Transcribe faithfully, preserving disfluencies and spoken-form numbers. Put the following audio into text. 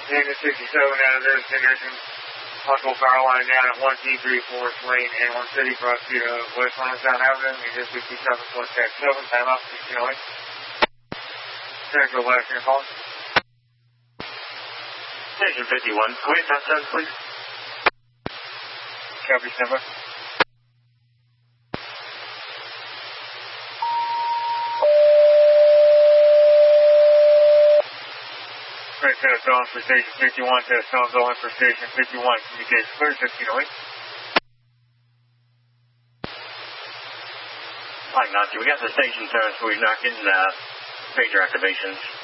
Unit sixty-seven out of there, Henderson. Possible power line down at one T three fourth lane and one City Cross to uh, West Lansdowne Avenue. Unit sixty-seven plus tech seven, time out, sixteen oh eight. Central left here, call. Station fifty-one, can we pass seven, please? Copy, stand by. Right, test on for station fifty-one, test on going for station fifty-one, communication clear, sixteen oh eight. Mike Nazi, we got the station turns, so we're not getting uh, pager activations.